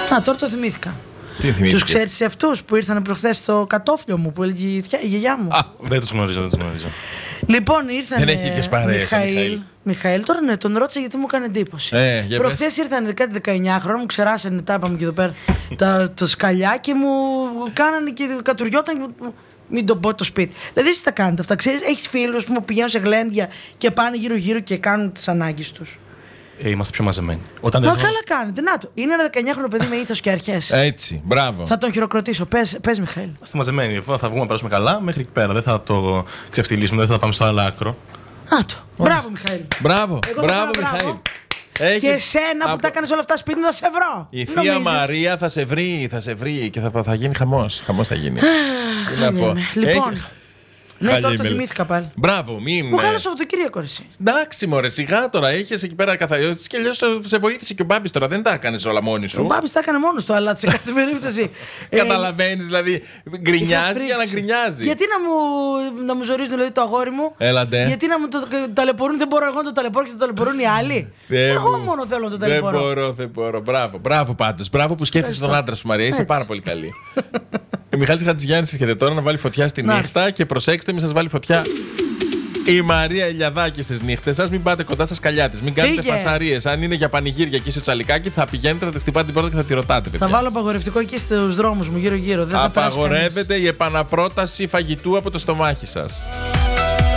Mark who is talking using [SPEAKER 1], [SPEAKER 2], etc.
[SPEAKER 1] Να, τώρα το θυμήθηκα. Τους ξέρεις αυτούς που ήρθαν προχθές στο κατόφλιο μου που έλεγε η γιαγιά μου?
[SPEAKER 2] Δεν τους γνωρίζω.
[SPEAKER 1] Λοιπόν, ήρθαν.
[SPEAKER 2] Δεν έχει ίδιες παρέες ο
[SPEAKER 1] Μιχαήλ, τώρα ναι, τον ρώτησα γιατί μου έκανε εντύπωση. Προχθές ήρθαν κάτι 19 χρόνια, μου ξεράσανε, τα είπαμε και εδώ πέρα, τα σκαλιά και μου κάνανε και κατουριόταν. Μην το πω το σπίτι. Δηλαδή, εσείς τα κάνετε αυτά. Ξέρεις, έχεις φίλους που πηγαίνουν σε γλέντια και πάνε γύρω-γύρω και κάνουν τις ανάγκες τους?
[SPEAKER 2] Είμαστε πιο μαζεμένοι.
[SPEAKER 1] Μα καλά κάνετε. Να το. Είναι ένα 19χρονο παιδί με ήθος και αρχές.
[SPEAKER 3] Έτσι, μπράβο.
[SPEAKER 1] Θα τον χειροκροτήσω. Πες Μιχαήλ.
[SPEAKER 2] Είμαστε μαζεμένοι. Θα βγούμε να περάσουμε καλά μέχρι εκεί πέρα. Δεν θα το ξεφτυλίσουμε, δεν θα πάμε στο άλλο άκρο.
[SPEAKER 1] Να το. Μπράβο, Μιχαήλ.
[SPEAKER 3] Μπράβο, Μιχαήλ.
[SPEAKER 1] Και εσένα που τα έκανες όλα αυτά σπίτι μου θα σε βρω.
[SPEAKER 3] Η θεία Μαρία θα σε βρει και θα γίνει χαμός. Χαμός θα γίνει. Τι να πω.
[SPEAKER 1] Λοιπόν. Ναι, τώρα το θυμήθηκα πάλι.
[SPEAKER 3] Μπράβο,
[SPEAKER 1] Μου χάλασε Σαββατοκύριακο εσύ.
[SPEAKER 3] Εντάξει, μωρέ, σιγά τώρα. Έχεις εκεί πέρα καθαριώσει και αλλιώς σε βοήθησε και ο Μπάμπης τώρα. Δεν τα έκανες όλα μόνοι σου.
[SPEAKER 1] Ο Μπάμπης τα έκανε μόνος του, αλλά σε κάθε περίπτωση.
[SPEAKER 3] Καταλαβαίνεις, δηλαδή. Γκρινιάζει για να γκρινιάζει.
[SPEAKER 1] Γιατί να μου ζορίζουν δηλαδή το αγόρι μου?
[SPEAKER 3] Έλατε.
[SPEAKER 1] Γιατί να μου το ταλαιπωρούν, δεν μπορώ εγώ να το ταλαιπωρώ και το ταλαιπωρούν οι άλλοι. Εγώ μόνο θέλω να το ταλαιπωρώ.
[SPEAKER 3] Δεν μπορώ. Μπράβο πάντως. Μπράβο που σκέφτεσαι τον άντρα σου, Μαρία. Είσαι πάρα πολύ καλή. Ο Μιχάλης Χατζηγιάννης έρχεται τώρα να βάλει φωτιά στη νύχτα και προσέξτε, μην σας βάλει φωτιά η Μαρία Ελιαδάκη στις νύχτες σας. Μην πάτε κοντά στα σκαλιά της. Μην κάνετε φασαρίες. Αν είναι για πανηγύρια και είσαι τσαλικάκι, θα πηγαίνετε, θα τη χτυπάτε την πόρτα και θα τη ρωτάτε. Παιδιά.
[SPEAKER 1] Θα βάλω απαγορευτικό εκεί στους δρόμους μου γύρω-γύρω.
[SPEAKER 3] Απαγορεύεται η επαναπρόταση φαγητού από το στομάχι σας.